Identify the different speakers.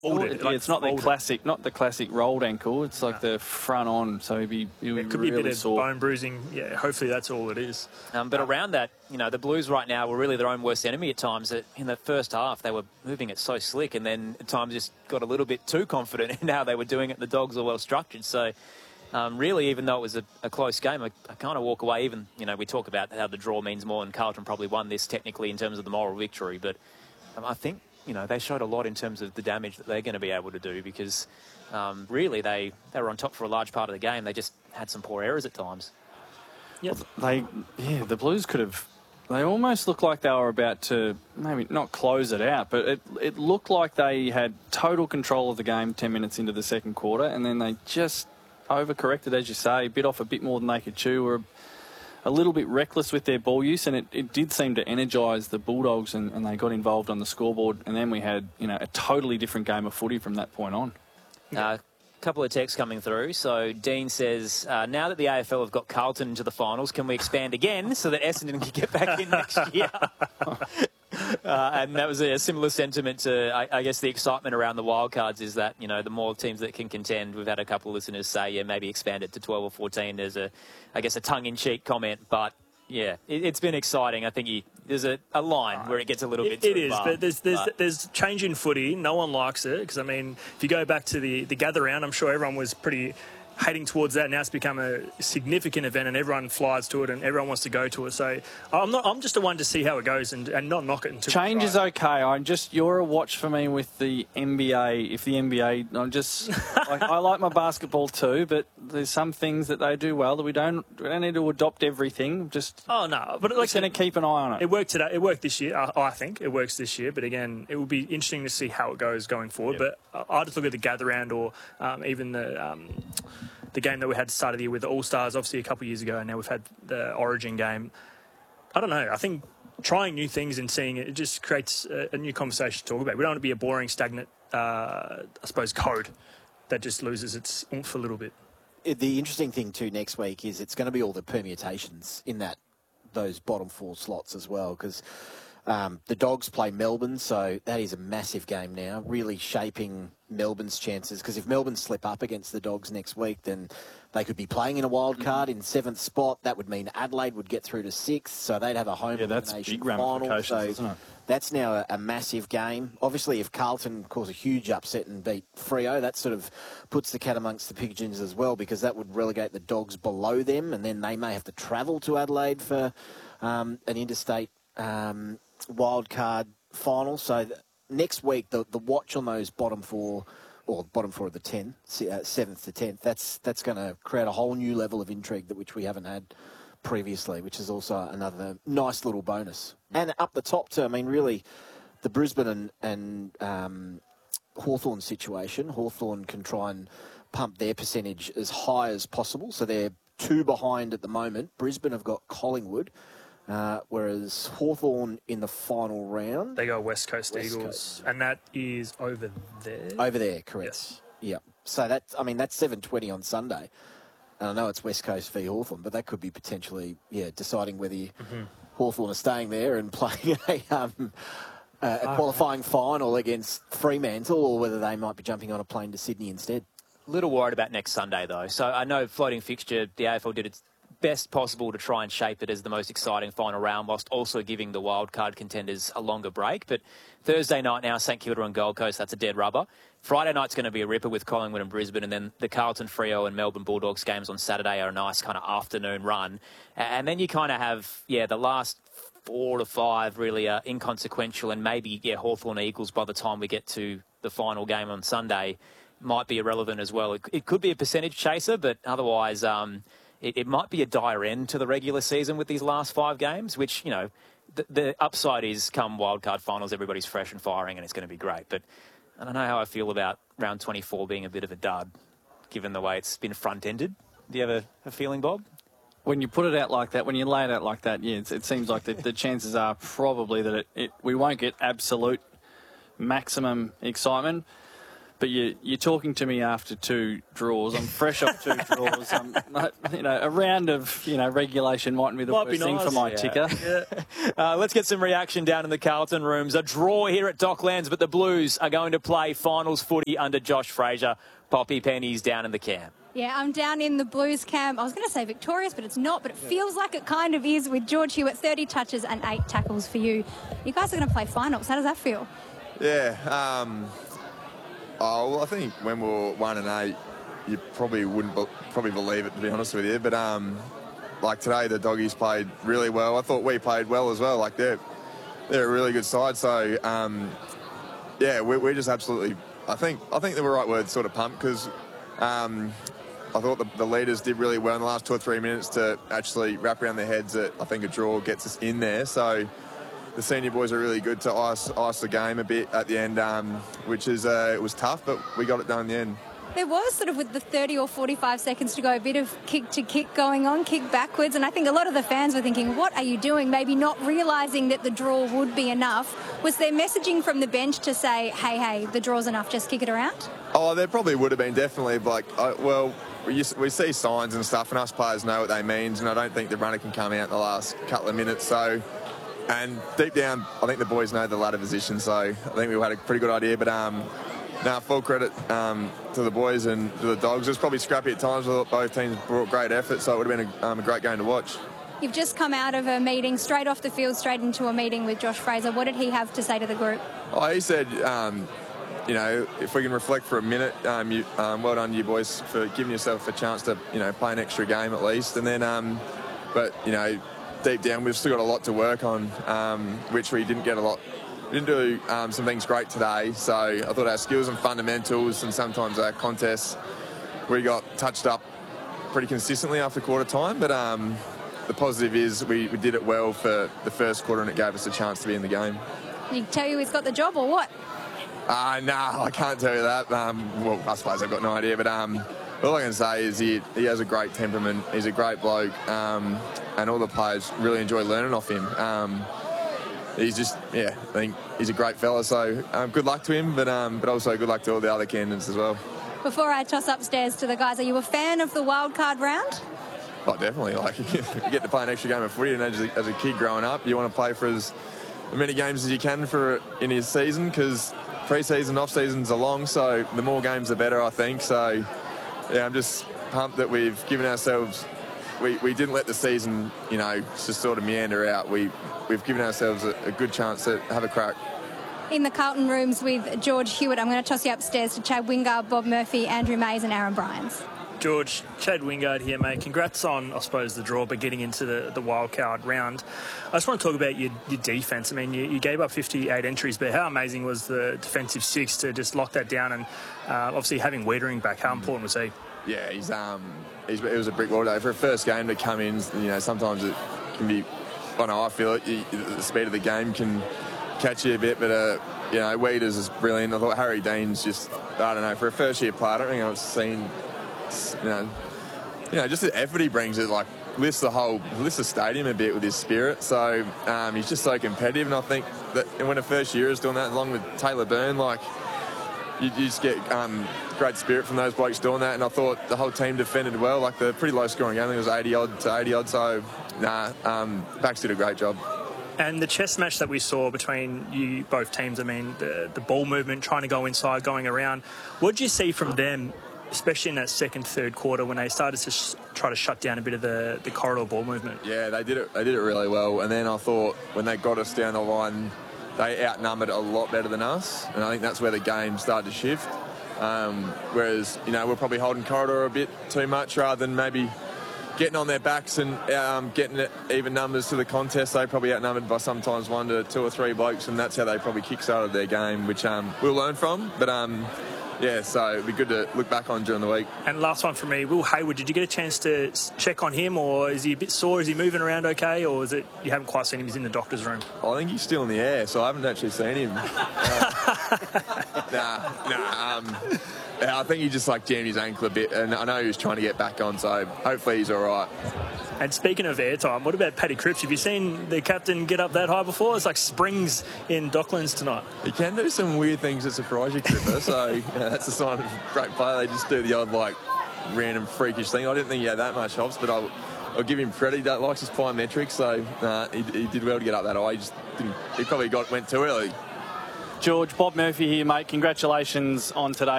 Speaker 1: It's not the classic rolled ankle. It's like the front on, so he'll be
Speaker 2: it could
Speaker 1: really
Speaker 2: be a bit
Speaker 1: sore.
Speaker 2: of bone bruising. Yeah, hopefully that's all it is.
Speaker 3: But around that, the Blues right now were really their own worst enemy at times. In the first half, they were moving it so slick, and then at times just got a little bit too confident in how they were doing it. The Dogs are well structured, so really, even though it was a close game, I kind of walk away. Even we talk about how the draw means more, and Carlton probably won this technically in terms of the moral victory, but I think they showed a lot in terms of the damage that they're going to be able to do, because really they were on top for a large part of the game. They just had some poor errors at times.
Speaker 1: Yep. The Blues could have. They almost looked like they were about to maybe not close it out, but it looked like they had total control of the game 10 minutes into the second quarter, and then they just overcorrected, as you say, bit off a bit more than they could chew, were a little bit reckless with their ball use, and it did seem to energise the Bulldogs, and they got involved on the scoreboard, and then we had a totally different game of footy from that point on.
Speaker 3: A couple of texts coming through. So Dean says, now that the AFL have got Carlton into the finals, can we expand again so that Essendon can get back in next year? And that was a similar sentiment to, I guess, the excitement around the wildcards is that, the more teams that can contend. We've had a couple of listeners say, maybe expand it to 12 or 14. There's a tongue-in-cheek comment, but yeah, it's been exciting. I think there's a line where it gets a little bit too far.
Speaker 2: It is, but there's change in footy. No one likes it because, if you go back to the gather round, I'm sure everyone was pretty heading towards that. Now it's become a significant event and everyone flies to it and everyone wants to go to it. So I'm just the one to see how it goes and not knock it until
Speaker 1: change is okay. You're a watch for me with the NBA. If the NBA, I like my basketball too, but there's some things that they do well that we don't need to adopt everything. But
Speaker 2: just
Speaker 1: going to keep an eye on it.
Speaker 2: It worked today. It worked this year. I think it works this year. But again, it will be interesting to see how it goes going forward. Yep. But I just look at the gather round or even the game that we had at the start of the year with the All-Stars, obviously a couple of years ago, and now we've had the Origin game. I don't know. I think trying new things and seeing it just creates a new conversation to talk about. We don't want to be a boring, stagnant, code that just loses its oomph a little bit.
Speaker 4: The interesting thing, too, next week is it's going to be all the permutations in those bottom four slots as well, because the Dogs play Melbourne, so that is a massive game now, really shaping Melbourne's chances, because if Melbourne slip up against the Dogs next week, then they could be playing in a wild card in 7th spot. That would mean Adelaide would get through to 6th, so they'd have a home elimination final. So
Speaker 1: isn't it?
Speaker 4: That's now a massive game. Obviously, if Carlton cause a huge upset and beat Freo, that sort of puts the cat amongst the pigeons as well, because that would relegate the Dogs below them, and then they may have to travel to Adelaide for an interstate wild card final. So next week, the watch on those bottom four of the 10, 7th to 10th, that's going to create a whole new level of intrigue which we haven't had previously, which is also another nice little bonus. And up the top too, really, the Brisbane and Hawthorn situation. Hawthorn can try and pump their percentage as high as possible, so they're 2 behind at the moment. Brisbane have got Collingwood. Whereas Hawthorn in the final round,
Speaker 2: they go West Coast Eagles, and that is over there.
Speaker 4: Over there, correct.
Speaker 2: Yes.
Speaker 4: Yeah. So that's 7:20 on Sunday. And I know it's West Coast v Hawthorn, but that could be potentially deciding whether Hawthorn are staying there and playing a qualifying final against Fremantle, or whether they might be jumping on a plane to Sydney instead.
Speaker 3: Little worried about next Sunday though. So I know floating fixture, the AFL did its best possible to try and shape it as the most exciting final round, whilst also giving the wildcard contenders a longer break. But Thursday night now, St Kilda and Gold Coast, that's a dead rubber. Friday night's going to be a ripper with Collingwood and Brisbane, and then the Carlton, Freo and Melbourne Bulldogs games on Saturday are a nice kind of afternoon run. And then you kind of have, the last 4 to 5 really are inconsequential, and maybe, Hawthorn Eagles by the time we get to the final game on Sunday might be irrelevant as well. It could be a percentage chaser, but otherwise it might be a dire end to the regular season with these last 5 games, which, the upside is come wildcard finals, everybody's fresh and firing and it's going to be great. But I don't know how I feel about round 24 being a bit of a dud, given the way it's been front-ended. Do you have a feeling, Bob?
Speaker 1: When you put it out like that, when you lay it out like that, it seems like the chances are probably that we won't get absolute maximum excitement. but you're talking to me after 2 draws. I'm fresh off 2 draws. A round of regulation mightn't be the worst thing for my ticker.
Speaker 3: Yeah. Let's get some reaction down in the Carlton rooms. A draw here at Docklands, but the Blues are going to play finals footy under Josh Fraser. Poppy Penny's down in the camp.
Speaker 5: Yeah, I'm down in the Blues camp. I was going to say victorious, but it's not. But it feels like it kind of is with George Hewitt, 30 touches and 8 tackles for you. You guys are going to play finals. How does that feel?
Speaker 6: Yeah. I think when we were 1 and 8, you probably wouldn't believe it, to be honest with you. But like today, the Doggies played really well. I thought we played well as well. Like they're a really good side. So we're just absolutely. I think the right word, sort of pumped, because I thought the leaders did really well in the last 2 or 3 minutes to actually wrap around their heads that I think a draw gets us in there. So the senior boys are really good to ice the game a bit at the end, which is it was tough, but we got it done in the end.
Speaker 5: There was sort of, with the 30 or 45 seconds to go, a bit of kick-to-kick going on, kick backwards, and I think a lot of the fans were thinking, what are you doing? Maybe not realising that the draw would be enough. Was there messaging from the bench to say, hey, the draw's enough, just kick it around?
Speaker 6: Oh, there probably would have been, definitely. But we see signs and stuff, and us players know what they mean, and I don't think the runner can come out in the last couple of minutes. So, and deep down, I think the boys know the ladder position, so I think we had a pretty good idea. But full credit to the boys and to the Dogs. It was probably scrappy at times. I thought both teams brought great effort, so it would have been a great game to watch.
Speaker 5: You've just come out of a meeting, straight off the field, straight into a meeting with Josh Fraser. What did he have to say to the group?
Speaker 6: Oh, he said, if we can reflect for a minute, well done you boys for giving yourself a chance to, play an extra game at least. And then, deep down, we've still got a lot to work on, which we didn't get a lot. We didn't do some things great today, so I thought our skills and fundamentals and sometimes our contests, we got touched up pretty consistently after quarter time, but the positive is we did it well for the first quarter and it gave us a chance to be in the game.
Speaker 5: He tell you he's got the job or what?
Speaker 6: No, I can't tell you that. I suppose I've got no idea, but all I can say is he has a great temperament, he's a great bloke, and all the players really enjoy learning off him. He's just, I think he's a great fella, so good luck to him, but also good luck to all the other candidates as well.
Speaker 5: Before I toss upstairs to the guys, are you a fan of the wildcard round?
Speaker 6: Oh, definitely. Like, you get to play an extra game of footy, and as a kid growing up, you want to play for as many games as you can in his season, because pre-season, off-seasons are long, so the more games the better, I think. So, I'm just pumped that we've given ourselves... We didn't let the season, just sort of meander out. We've given ourselves a good chance to have a crack.
Speaker 5: In the Carlton rooms with George Hewitt, I'm going to toss you upstairs to Chad Wingard, Bob Murphy, Andrew Mays and Aaron Bryans.
Speaker 2: George, Chad Wingard here, mate. Congrats on, I suppose, the draw, but getting into the wild card round. I just want to talk about your defence. I mean, you gave up 58 entries, but how amazing was the defensive six to just lock that down, and obviously having Wiedering back, how important was he?
Speaker 6: Yeah, it was a brick wall day. For a first game to come in, sometimes it can be, I feel it, the speed of the game can catch you a bit, but, Wieders is brilliant. I thought Harry Dean's just, I don't know, for a first-year player, I don't think I've seen, just the effort he brings, it like lifts the stadium a bit with his spirit. So he's just so competitive, and I think that when a first year is doing that, along with Taylor Byrne, like you just get great spirit from those blokes doing that. And I thought the whole team defended well, like the pretty low scoring game. I think it was 80 odd. So Backs did a great job.
Speaker 2: And the chess match that we saw between you both teams, I mean, the ball movement, trying to go inside, going around. What did you see from them, especially in that second, third quarter, when they started to try to shut down a bit of the corridor ball movement? Yeah,
Speaker 6: they did it really well. And then I thought when they got us down the line, they outnumbered a lot better than us. And I think that's where the game started to shift. Whereas, we're probably holding corridor a bit too much rather than maybe getting on their backs and getting even numbers to the contest. They probably outnumbered by sometimes 1 to 2 or 3 blokes, and that's how they probably kick-started their game, which we'll learn from. But, so it'd be good to look back on during the week.
Speaker 2: And last one from me, Will Hayward, did you get a chance to check on him, or is he a bit sore? Is he moving around okay, or is it you haven't quite seen him? He's in the doctor's room.
Speaker 6: I think he's still in the air, so I haven't actually seen him. I think he just jammed his ankle a bit, and I know he was trying to get back on, so hopefully he's all right.
Speaker 2: And speaking of airtime, what about Paddy Cripps? Have you seen the captain get up that high before? It's like springs in Docklands tonight.
Speaker 7: He can do some weird things that surprise you, Cripper. So that's a sign of a great player. They just do the odd, like, random freakish thing. I didn't think he had that much hops, but I'll give him credit. He likes his plyometrics, so he did well to get up that high. He probably went too early.
Speaker 1: George, Bob Murphy here, mate. Congratulations on today.